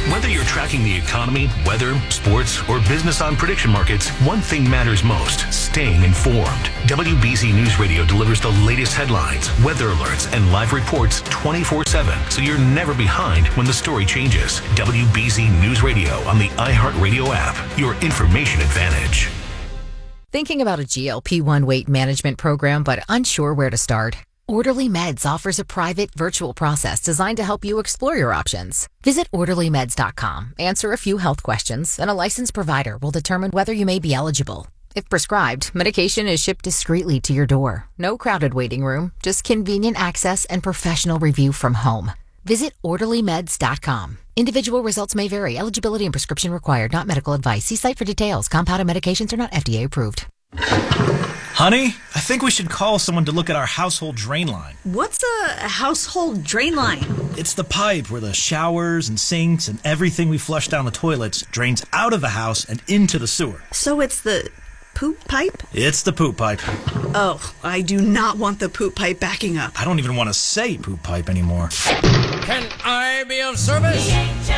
Whether you're tracking the economy, weather, sports, or business on prediction markets, one thing matters most: staying informed. WBZ News Radio delivers the latest headlines, weather alerts, and live reports 24/7, so you're never behind when the story changes. WBZ News Radio on the iHeartRadio app, your information advantage. Thinking about a GLP-1 weight management program but unsure where to start? Orderly Meds offers a private virtual process designed to help you explore your options. Visit orderlymeds.com, answer a few health questions, and a licensed provider will determine whether you may be eligible. If prescribed, medication is shipped discreetly to your door. No crowded waiting room, just convenient access and professional review from home. Visit orderlymeds.com. Individual results may vary. Eligibility and prescription required, not medical advice. See site for details. Compounded medications are not FDA approved. Honey, I think we should call someone to look at our household drain line. What's a household drain line? It's the pipe where the showers and sinks and everything we flush down the toilets drains out of the house and into the sewer. So it's the poop pipe? It's the poop pipe. Oh, I do not want the poop pipe backing up. I don't even want to say poop pipe anymore. Can I be of service?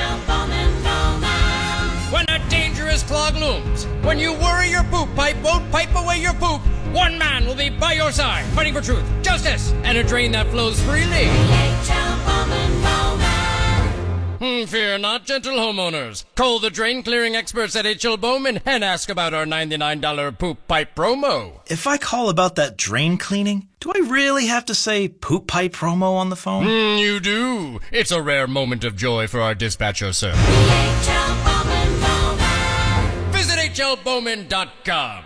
When a dangerous clog looms, when you worry your poop pipe won't pipe away your poop, one man will be by your side, fighting for truth, justice, and a drain that flows freely. Fear not, gentle homeowners. Call the drain clearing experts at H.L. Bowman and ask about our $99 poop pipe promo. If I call about that drain cleaning, do I really have to say poop pipe promo on the phone? You do. It's a rare moment of joy for our dispatcher, sir. Visit hlbowman.com.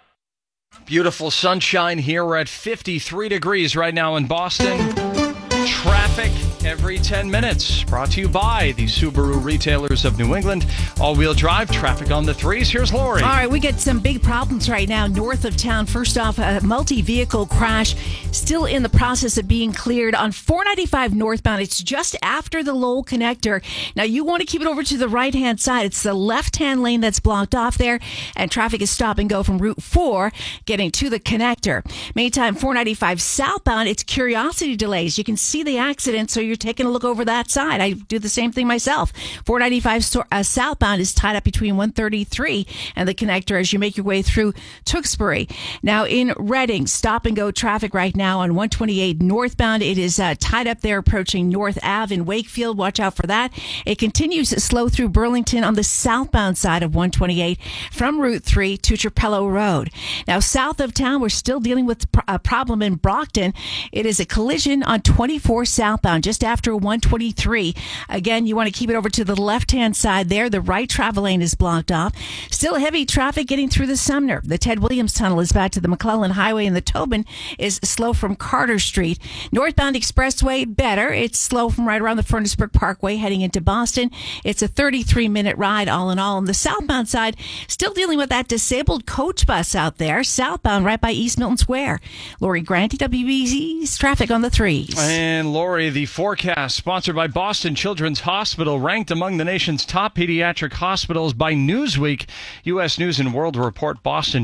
Beautiful sunshine here. We're at 53 degrees right now in Boston. Traffic every 10 minutes. Brought to you by the Subaru retailers of New England. All-wheel drive traffic on the threes. Here's Lori. All right, we get some big problems right now north of town. First off, a multi-vehicle crash still in the process of being cleared on 495 northbound. It's just after the Lowell connector. Now, you want to keep it over to the right-hand side. It's the left-hand lane that's blocked off there, and traffic is stop and go from Route 4 getting to the connector. Meantime, 495 southbound, it's curiosity delays. You can see the accident, so you're taking a look over that side. I do the same thing myself. 495 southbound is tied up between 133 and the connector as you make your way through Tewksbury. Now in Reading, stop and go traffic right now on 128 northbound. It is tied up there approaching North Ave in Wakefield. Watch out for that. It continues slow through Burlington on the southbound side of 128 from Route 3 to Trapello Road. Now south of town, we're still dealing with a problem in Brockton. It is a collision on 24 southbound just after 123. Again, you want to keep it over to the left-hand side there. The right travel lane is blocked off. Still heavy traffic getting through the Sumner. The Ted Williams Tunnel is back to the McClellan Highway, and the Tobin is slow from Carter Street. Northbound Expressway, better. It's slow from right around the Furnaceburg Parkway heading into Boston. It's a 33-minute ride all in all. On the southbound side, still dealing with that disabled coach bus out there, southbound right by East Milton Square. Lori Grant, WBZ's traffic on the threes. And Lori, the forecast sponsored by Boston Children's Hospital, ranked among the nation's top pediatric hospitals by Newsweek. U.S. News and World Report,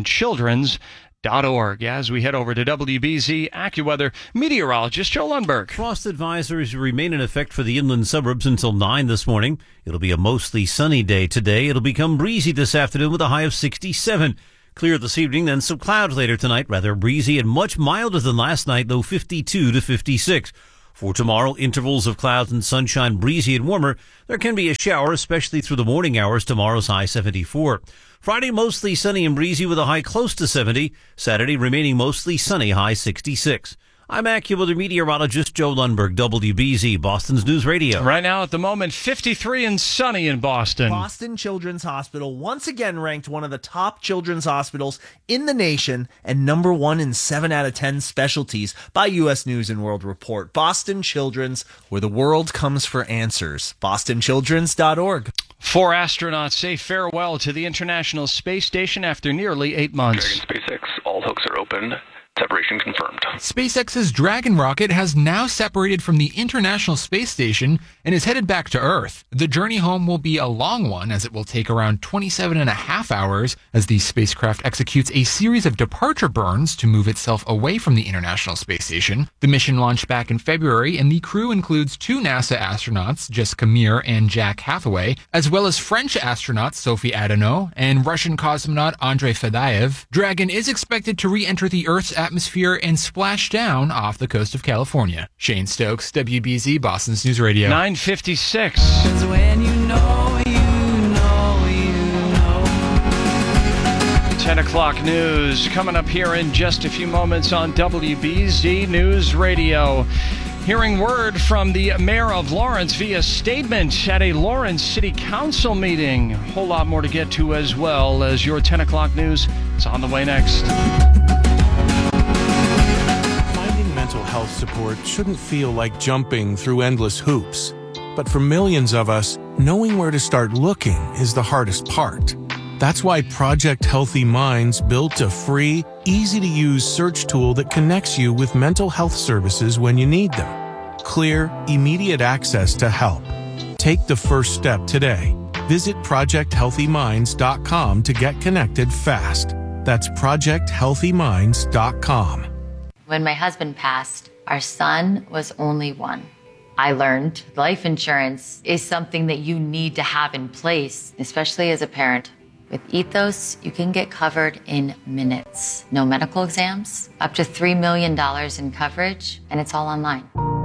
BostonChildren's.org. As we head over to WBZ AccuWeather meteorologist Joe Lundberg. Frost advisories remain in effect for the inland suburbs until 9 this morning. It'll be a mostly sunny day today. It'll become breezy this afternoon with a high of 67. Clear this evening, then some clouds later tonight. Rather breezy and much milder than last night, though 52 to 56. For tomorrow, intervals of clouds and sunshine, breezy and warmer. There can be a shower, especially through the morning hours. Tomorrow's high 74. Friday, mostly sunny and breezy with a high close to 70. Saturday, remaining mostly sunny, high 66. I'm AccuWeather meteorologist Joe Lundberg, WBZ, Boston's News Radio. Right now, at the moment, 53 and sunny in Boston. Boston Children's Hospital once again ranked one of the top children's hospitals in the nation and number 1 in 7 out of 10 specialties by U.S. News and World Report. Boston Children's, where the world comes for answers. BostonChildren's.org. 4 astronauts say farewell to the International Space Station after nearly 8 months. Dragon SpaceX, all hooks are open. Separation confirmed. SpaceX's Dragon rocket has now separated from the International Space Station and is headed back to Earth. The journey home will be a long one, as it will take around 27 and a half hours as the spacecraft executes a series of departure burns to move itself away from the International Space Station. The mission launched back in February, and the crew includes 2 NASA astronauts, Jessica Meir and Jack Hathaway, as well as French astronauts Sophie Adenau and Russian cosmonaut Andrei Fedyaev. Dragon is expected to re-enter the Earth's atmosphere and splash down off the coast of California. Shane Stokes, WBZ, Boston's News Radio. 9:56. When you know, you know, you know. 10 o'clock news coming up here in just a few moments on WBZ News Radio. Hearing word from the mayor of Lawrence via statement at a Lawrence City Council meeting. A whole lot more to get to, as well as your 10 o'clock news is on the way next. Finding mental health support shouldn't feel like jumping through endless hoops. But for millions of us, knowing where to start looking is the hardest part. That's why Project Healthy Minds built a free, easy-to-use search tool that connects you with mental health services when you need them. Clear, immediate access to help. Take the first step today. Visit ProjectHealthyMinds.com to get connected fast. That's ProjectHealthyMinds.com. When my husband passed, our son was only 1. I learned life insurance is something that you need to have in place, especially as a parent. With Ethos, you can get covered in minutes. No medical exams, up to $3 million in coverage, and it's all online.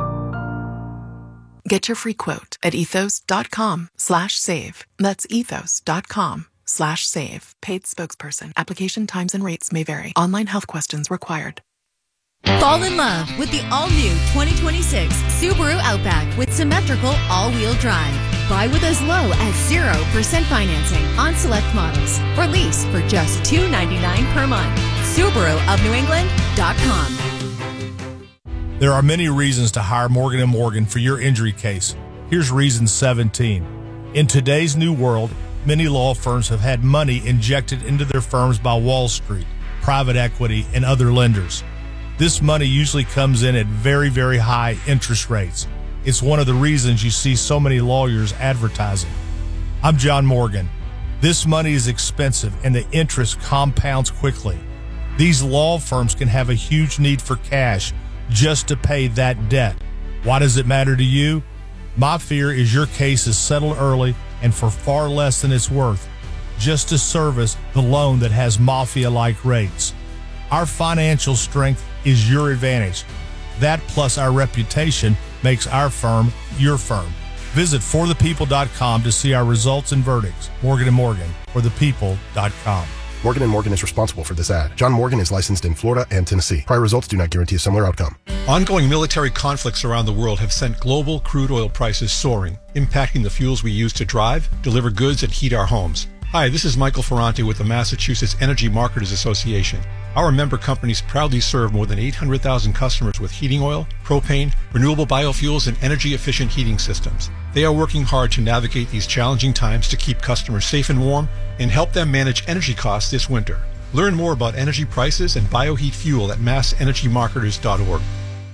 Get your free quote at ethos.com/save. That's ethos.com/save. Paid spokesperson. Application times and rates may vary. Online health questions required. Fall in love with the all-new 2026 Subaru Outback with symmetrical all-wheel drive. Buy with as low as 0% financing on select models. Or lease for just $299 per month. SubaruofNewEngland.com. There are many reasons to hire Morgan & Morgan for your injury case. Here's reason 17. In today's new world, many law firms have had money injected into their firms by Wall Street, private equity, and other lenders. This money usually comes in at very, very high interest rates. It's one of the reasons you see so many lawyers advertising. I'm John Morgan. This money is expensive and the interest compounds quickly. These law firms can have a huge need for cash just to pay that debt. Why does it matter to you? My fear is your case is settled early and for far less than it's worth, just to service the loan that has mafia-like rates. Our financial strength is your advantage. That plus our reputation makes our firm your firm. Visit forthepeople.com to see our results and verdicts. Morgan & Morgan, forthepeople.com. Morgan & Morgan is responsible for this ad. John Morgan is licensed in Florida and Tennessee. Prior results do not guarantee a similar outcome. Ongoing military conflicts around the world have sent global crude oil prices soaring, impacting the fuels we use to drive, deliver goods, and heat our homes. Hi, this is Michael Ferranti with the Massachusetts Energy Marketers Association. Our member companies proudly serve more than 800,000 customers with heating oil, propane, renewable biofuels, and energy-efficient heating systems. They are working hard to navigate these challenging times to keep customers safe and warm and help them manage energy costs this winter. Learn more about energy prices and bioheat fuel at massenergymarketers.org.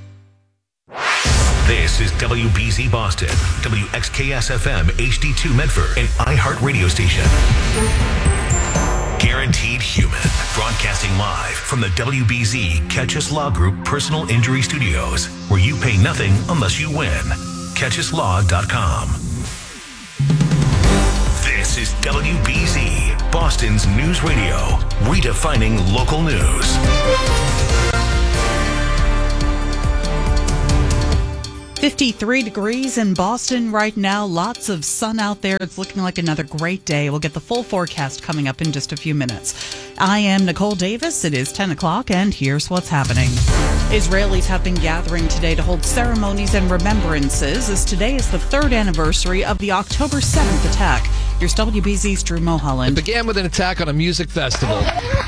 This is WBZ Boston, WXKS-FM HD2 Medford, and iHeart Radio Station. Guaranteed Human, broadcasting live from the WBZ Catchus Law Group Personal Injury Studios, where you pay nothing unless you win. CatchusLaw.com. This is WBZ, Boston's News Radio, redefining local news. 53 degrees in Boston right now. Lots of sun out there. It's looking like another great day. We'll get the full forecast coming up in just a few minutes. I am Nicole Davis. It is 10 o'clock, and here's what's happening. Israelis have been gathering today to hold ceremonies and remembrances, as today is the third anniversary of the October 7th attack. Here's WBZ's Drew Mulholland. It began with an attack on a music festival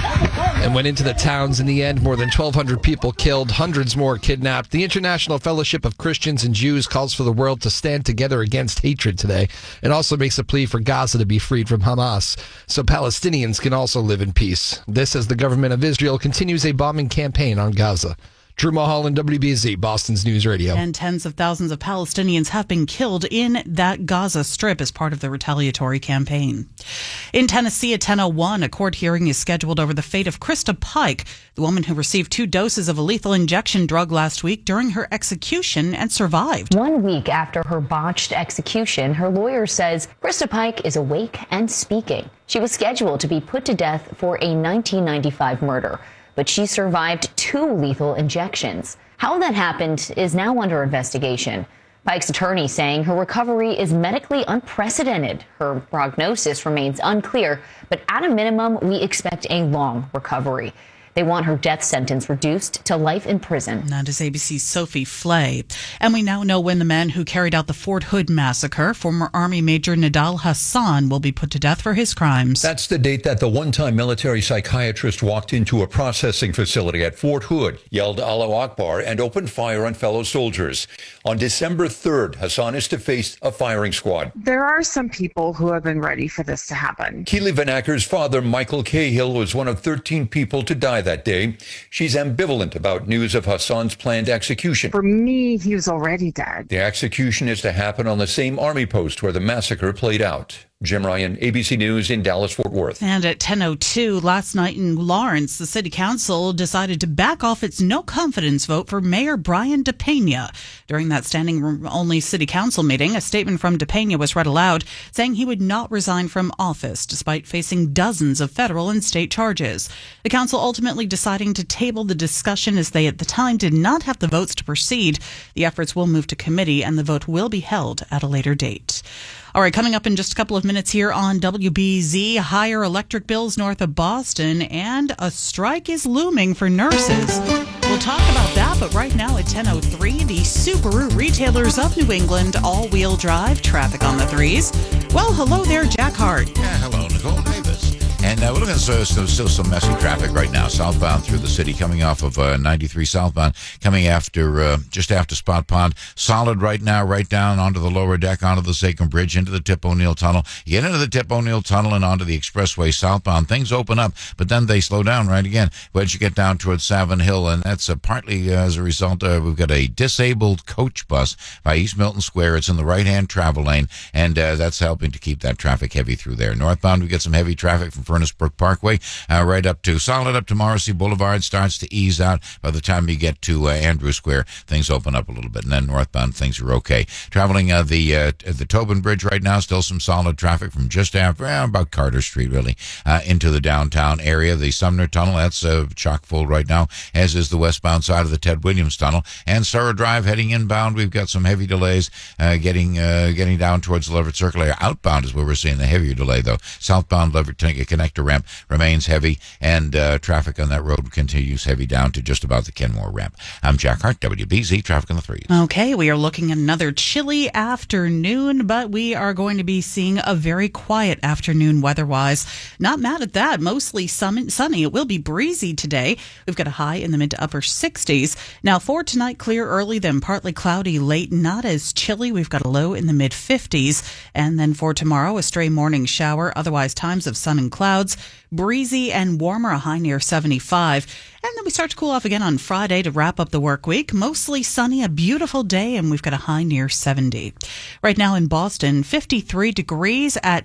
and went into the towns. In the end, more than 1,200 people killed, hundreds more kidnapped. The International Fellowship of Christians and Jews calls for the world to stand together against hatred today. It also makes a plea for Gaza to be freed from Hamas so Palestinians can also live in peace. This as the government of Israel continues a bombing campaign on Gaza. Drew Mulholland, WBZ, Boston's News Radio. And tens of thousands of Palestinians have been killed in that Gaza Strip as part of the retaliatory campaign. In Tennessee at 10:01, a court hearing is scheduled over the fate of Krista Pike, the woman who received 2 doses of a lethal injection drug last week during her execution and survived. 1 week after her botched execution, her lawyer says Krista Pike is awake and speaking. She was scheduled to be put to death for a 1995 murder, but she survived 2 lethal injections. How that happened is now under investigation. Pike's attorney saying her recovery is medically unprecedented. Her prognosis remains unclear, but at a minimum, we expect a long recovery. They want her death sentence reduced to life in prison. That is ABC's Sophie Flay. And we now know when the man who carried out the Fort Hood massacre, former Army Major Nidal Hasan, will be put to death for his crimes. That's the date that the one-time military psychiatrist walked into a processing facility at Fort Hood, yelled Allahu Akbar, and opened fire on fellow soldiers. On December 3rd, Hasan is to face a firing squad. There are some people who have been ready for this to happen. Keely Van Acker's father, Michael Cahill, was one of 13 people to die that day. She's ambivalent about news of Hasan's planned execution. For me, he was already dead. The execution is to happen on the same army post where the massacre played out. Jim Ryan, ABC News in Dallas-Fort Worth. And at 10:02 last night in Lawrence, the city council decided to back off its no confidence vote for Mayor Brian DePena. During that standing room only city council meeting, a statement from DePena was read aloud saying he would not resign from office despite facing dozens of federal and state charges. The council ultimately deciding to table the discussion as they at the time did not have the votes to proceed. The efforts will move to committee and the vote will be held at a later date. All right, coming up in just a couple of minutes here on WBZ, higher electric bills north of Boston, and a strike is looming for nurses. We'll talk about that, but right now at 10:03, the Subaru retailers of New England all-wheel drive, traffic on the 3s. Well, hello there, Jack Hart. Yeah, hello, Nicole Davis. And we're looking at still some messy traffic right now, southbound through the city, coming off of 93 southbound, coming after just after Spot Pond. Solid right now, right down onto the lower deck, onto the Sachem Bridge, into the Tip O'Neill Tunnel. You get into the Tip O'Neill Tunnel and onto the expressway southbound. Things open up, but then they slow down right again once you get down towards Savin Hill, and that's partly as a result we've got a disabled coach bus by East Milton Square. It's in the right-hand travel lane, and that's helping to keep that traffic heavy through there. Northbound, we get some heavy traffic from Furnace Brook Parkway, right up to solid up to Morrissey Boulevard. Starts to ease out by the time you get to Andrew Square. Things open up a little bit, and then northbound things are okay. Traveling the Tobin Bridge right now, still some solid traffic from just after about Carter Street, really, into the downtown area. The Sumner Tunnel, that's chock full right now, as is the westbound side of the Ted Williams Tunnel. And Surrey Drive heading inbound, we've got some heavy delays getting down towards the Leverett Circle area. Outbound is where we're seeing the heavier delay, though. Southbound Leverett Connector ramp remains heavy, and traffic on that road continues heavy down to just about the Kenmore ramp. I'm Jack Hart, WBZ, traffic on the 3s. Okay, we are looking at another chilly afternoon, but we are going to be seeing a very quiet afternoon weather-wise. Not mad at that. Mostly sunny. It will be breezy today. We've got a high in the mid to upper 60s. Now for tonight, clear early, then partly cloudy late. Not as chilly. We've got a low in the mid 50s. And then for tomorrow, a stray morning shower. Otherwise, times of sun and clouds. Breezy and warmer, a high near 75. And then we start to cool off again on Friday to wrap up the work week. Mostly sunny, a beautiful day, and we've got a high near 70. Right now in Boston, 53 degrees at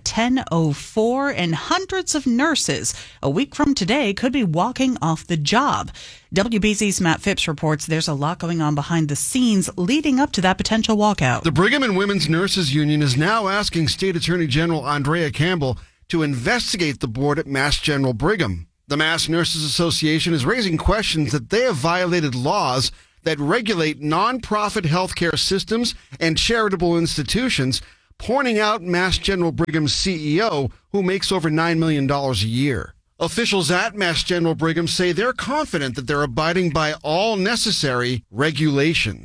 10:04, and hundreds of nurses a week from today could be walking off the job. WBZ's Matt Phipps reports there's a lot going on behind the scenes leading up to that potential walkout. The Brigham and Women's Nurses Union is now asking State Attorney General Andrea Campbell to investigate the board at Mass General Brigham. The Mass Nurses Association is raising questions that they have violated laws that regulate nonprofit healthcare systems and charitable institutions, pointing out Mass General Brigham's CEO, who makes over $9 million a year. Officials at Mass General Brigham say they're confident that they're abiding by all necessary regulations.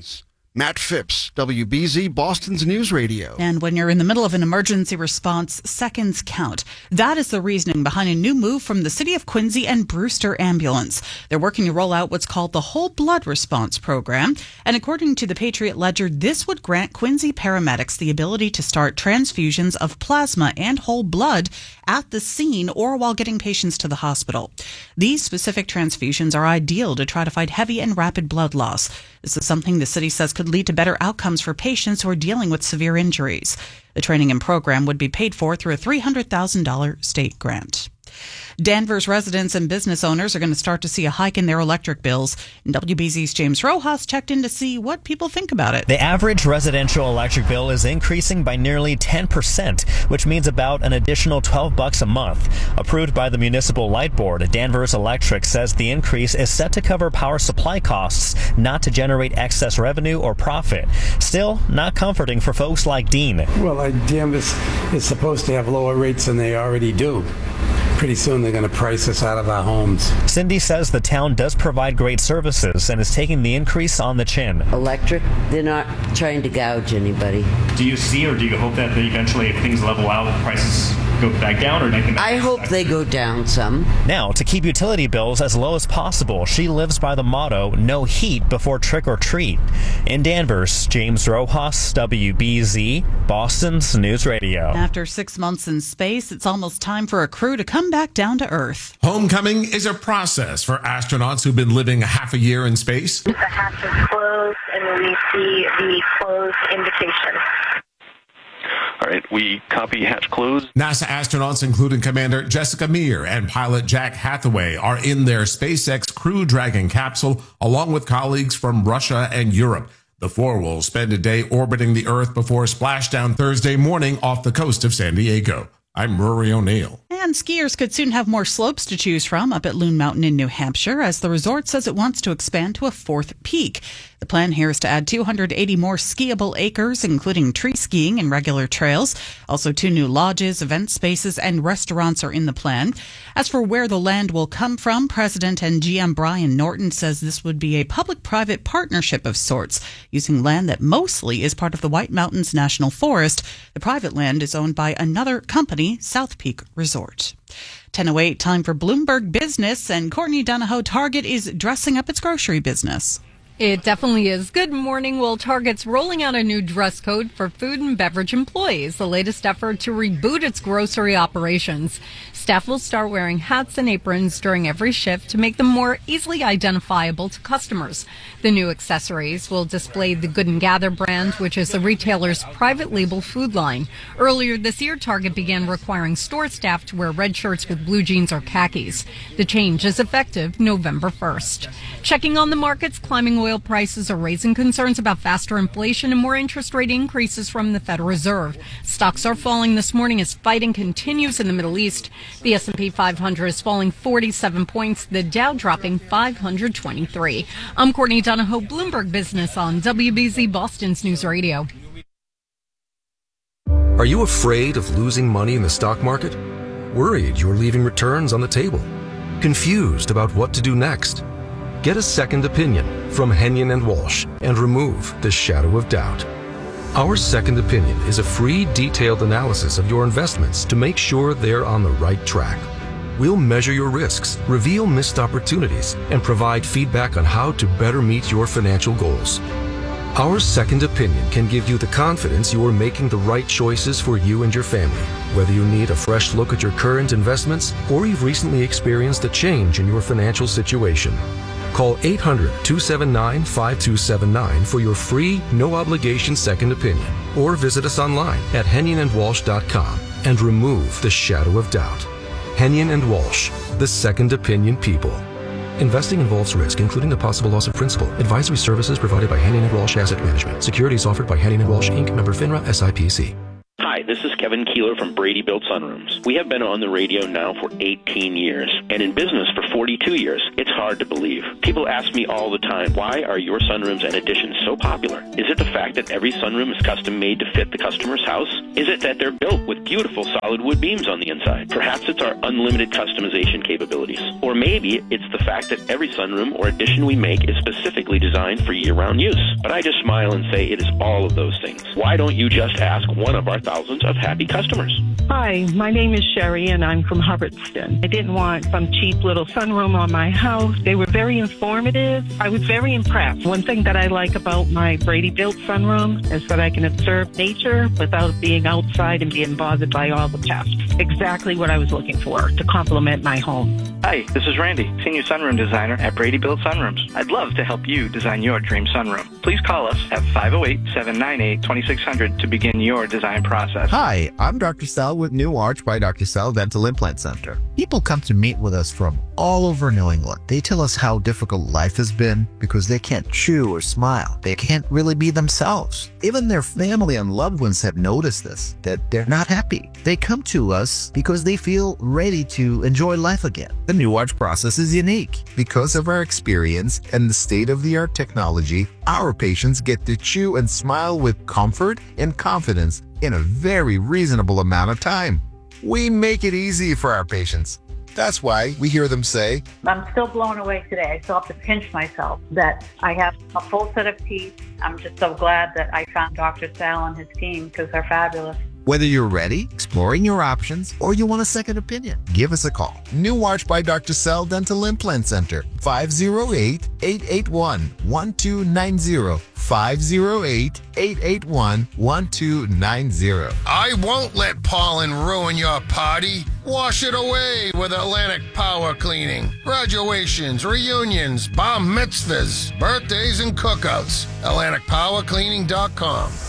Matt Phipps, WBZ, Boston's News Radio. And when you're in the middle of an emergency response, seconds count. That is the reasoning behind a new move from the City of Quincy and Brewster Ambulance. They're working to roll out what's called the Whole Blood Response Program. And according to the Patriot Ledger, this would grant Quincy paramedics the ability to start transfusions of plasma and whole blood at the scene or while getting patients to the hospital. These specific transfusions are ideal to try to fight heavy and rapid blood loss. This is something the city says could lead to better outcomes for patients who are dealing with severe injuries. The training and program would be paid for through a $300,000 state grant. Danvers residents and business owners are going to start to see a hike in their electric bills. And WBZ's James Rojas checked in to see what people think about it. The average residential electric bill is increasing by nearly 10%, which means about an additional $12 a month. Approved by the Municipal Light Board, Danvers Electric says the increase is set to cover power supply costs, not to generate excess revenue or profit. Still, not comforting for folks like Dean. Well, Danvers is supposed to have lower rates than they already do. Pretty soon they're going to price us out of our homes. Cindy says the town does provide great services and is taking the increase on the chin. Electric, they're not trying to gouge anybody. Do you see or do you hope that eventually, if things level out, prices go back down, or do you think I hope they go down some. Now, to keep utility bills as low as possible, she lives by the motto, no heat before trick or treat. In Danvers, James Rojas, WBZ, Boston's News Radio. After 6 months in space, it's almost time for a crew to come back down to Earth. Homecoming is a process for astronauts who've been living half a year in space. The hatch is closed, and we see the closed indication. All right, we copy hatch closed. NASA astronauts, including Commander Jessica Meir and pilot Jack Hathaway, are in their SpaceX Crew Dragon capsule, along with colleagues from Russia and Europe. The four will spend a day orbiting the Earth before splashdown Thursday morning off the coast of San Diego. I'm Rory O'Neill. And skiers could soon have more slopes to choose from up at Loon Mountain in New Hampshire, as the resort says it wants to expand to a fourth peak. The plan here is to add 280 more skiable acres, including tree skiing and regular trails. Also, 2 new lodges, event spaces, and restaurants are in the plan. As for where the land will come from, President and GM Brian Norton says this would be a public-private partnership of sorts, using land that mostly is part of the White Mountains National Forest. The private land is owned by another company, South Peak Resort. 10:08, time for Bloomberg Business, and Courtney Donahoe. Target is dressing up its grocery business. It definitely is. Good morning. Well, Target's rolling out a new dress code for food and beverage employees, the latest effort to reboot its grocery operations. Staff will start wearing hats and aprons during every shift to make them more easily identifiable to customers. The new accessories will display the Good & Gather brand, which is the retailer's private label food line. Earlier this year, Target began requiring store staff to wear red shirts with blue jeans or khakis. The change is effective November 1st. Checking on the markets, climbing oil prices are raising concerns about faster inflation and more interest rate increases from the Federal Reserve. Stocks are falling this morning as fighting continues in the Middle East. The S&P 500 is falling 47 points, the Dow dropping 523. I'm Courtney Donahoe, Bloomberg Business on WBZ Boston's News Radio. Are you afraid of losing money in the stock market? Worried you're leaving returns on the table? Confused about what to do next? Get a second opinion from Henyon & Walsh and remove the shadow of doubt. Our second opinion is a free, detailed analysis of your investments to make sure they're on the right track. We'll measure your risks, reveal missed opportunities, and provide feedback on how to better meet your financial goals. Our second opinion can give you the confidence you are making the right choices for you and your family, whether you need a fresh look at your current investments or you've recently experienced a change in your financial situation. Call 800-279-5279 for your free, no-obligation second opinion, or visit us online at henyonandwalsh.com and remove the shadow of doubt. Henyon & Walsh, the second opinion people. Investing involves risk, including the possible loss of principal. Advisory services provided by Henyon & Walsh Asset Management. Securities offered by Henyon & Walsh, Inc., member FINRA, SIPC. Hi, this is Kevin Keeler from Brady Built Sunrooms. We have been on the radio now for 18 years and in business for 42 years. It's hard to believe. People ask me all the time, why are your sunrooms and additions so popular? Is it the fact that every sunroom is custom made to fit the customer's house? Is it that they're built with beautiful solid wood beams on the inside? Perhaps it's our unlimited customization capabilities. Or maybe it's the fact that every sunroom or addition we make is specifically designed for year-round use. But I just smile and say it is all of those things. Why don't you just ask one of our thousands of happy customers? Hi, my name is Sherry, and I'm from Hubbardston. I didn't want some cheap little sunroom on my house. They were very informative. I was very impressed. One thing that I like about my Brady Built sunroom is that I can observe nature without being outside and being bothered by all the pests. Exactly what I was looking for to complement my home. Hi, this is Randy, Senior Sunroom Designer at Brady Built Sunrooms. I'd love to help you design your dream sunroom. Please call us at 508-798-2600 to begin your design process. Hi, I'm Dr. Sal with New Arch by Dr. Sal Dental Implant Center. People come to meet with us from all over New England. They tell us how difficult life has been because they can't chew or smile. They can't really be themselves. Even their family and loved ones have noticed this, that they're not happy. They come to us because they feel ready to enjoy life again. The New Arch process is unique. Because of our experience and the state-of-the-art technology, our patients get to chew and smile with comfort and confidence in a very reasonable amount of time. We make it easy for our patients. That's why we hear them say, I'm still blown away today. I still have to pinch myself that I have a full set of teeth. I'm just so glad that I found Dr. Sal and his team because they're fabulous. Whether you're ready, exploring your options, or you want a second opinion, give us a call. New Arch by Dr. Sal Dental Implant Center, 508-881-1290. 508-881-1290. I won't let pollen ruin your party. Wash it away with Atlantic Power Cleaning. Graduations, reunions, bar mitzvahs, birthdays, and cookouts. AtlanticPowerCleaning.com.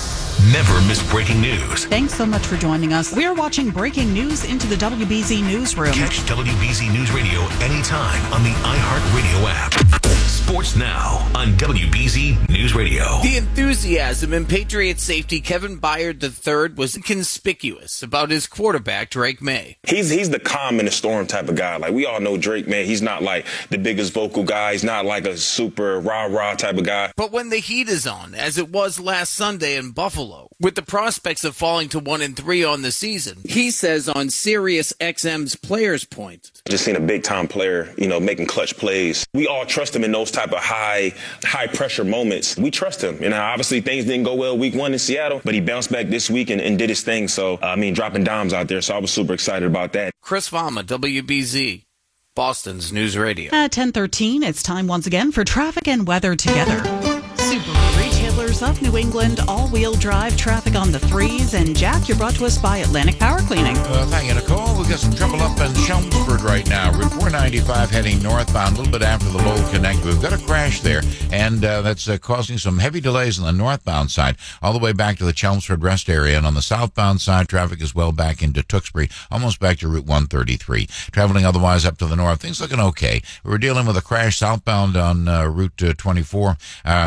Never miss breaking news. Thanks so much for joining us. We are watching breaking news into the WBZ Newsroom. Catch WBZ News Radio anytime on the iHeartRadio app. Sports Now on WBZ News Radio. The enthusiasm in Patriots safety Kevin Byard III was conspicuous about his quarterback, Drake May. He's the calm in the storm type of guy. Like, we all know Drake, man. He's not like the biggest vocal guy. He's not like a super rah-rah type of guy. But when the heat is on, as it was last Sunday in Buffalo, with the prospects of falling to 1-3 on the season, he says on Sirius XM's Players Point. I just seen a big-time player, making clutch plays. We all trust him in those type of high-pressure moments. We trust him. And obviously things didn't go well week 1 in Seattle, but he bounced back this week and did his thing. So, dropping dimes out there. So I was super excited about that. Chris Fama, WBZ, Boston's News Radio. At 10:13, it's time once again for traffic and weather together. Subaru Retailers of New England, all-wheel drive traffic on the 3s. And Jack, you're brought to us by Atlantic Power Cleaning. Thank you, Nicole. We've got some trouble up in Chelmsford right now. Route 495 heading northbound, a little bit after the Lowell Connect. We've got a crash there, and that's causing some heavy delays on the northbound side, all the way back to the Chelmsford Rest area. And on the southbound side, traffic is well back into Tewksbury, almost back to Route 133. Traveling otherwise up to the north, things looking okay. We were dealing with a crash southbound on Route 24,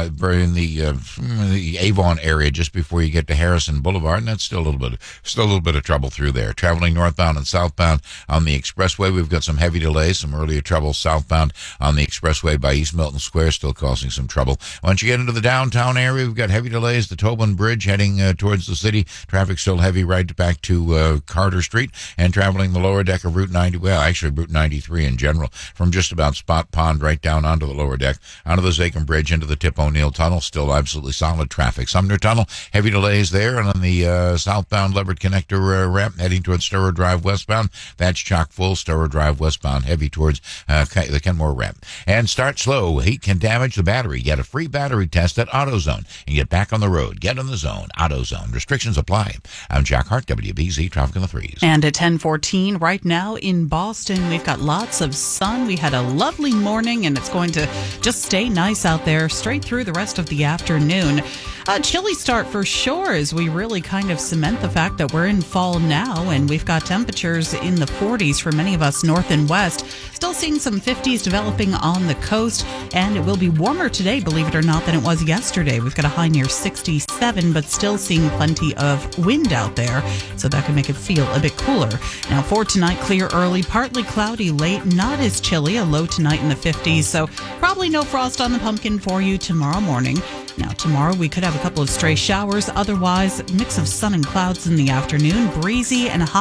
in the Avon area just before you get to Harrison Boulevard, and that's still a little bit of trouble through there. Traveling northbound and southbound on the expressway, we've got some heavy delays, some earlier trouble southbound on the expressway by East Milton Square, still causing some trouble. Once you get into the downtown area, we've got heavy delays. The Tobin Bridge heading towards the city, traffic still heavy right back to Carter Street, and traveling the lower deck of Route 93 in general, from just about Spot Pond right down onto the lower deck, onto the Zachem Bridge, into the Tip O'Neill Tunnel, still absolutely solid traffic. Sumner Tunnel, heavy delays there, and on the southbound Leverett Connector ramp heading towards Storer Drive westbound, that's chock full. Storer Drive westbound, heavy towards the Kenmore ramp. And start slow. Heat can damage the battery. Get a free battery test at AutoZone and get back on the road. Get in the zone. AutoZone. Restrictions apply. I'm Jack Hart, WBZ Traffic on the 3s. And at 10:14 right now in Boston, we've got lots of sun. We had a lovely morning, and it's going to just stay nice out there straight through the rest of the afternoon. afternoon. A chilly start for sure as we really kind of cement the fact that we're in fall now, and we've got temperatures in the 40s for many of us north and west. Still seeing some 50s developing on the coast, and it will be warmer today, believe it or not, than it was yesterday. We've got a high near 67, but still seeing plenty of wind out there, so that can make it feel a bit cooler. Now for tonight, clear early, partly cloudy late, not as chilly, a low tonight in the 50s, so probably no frost on the pumpkin for you tomorrow morning. Now tomorrow we could have a couple of stray showers, otherwise mix of sun and clouds in the afternoon, breezy and hot.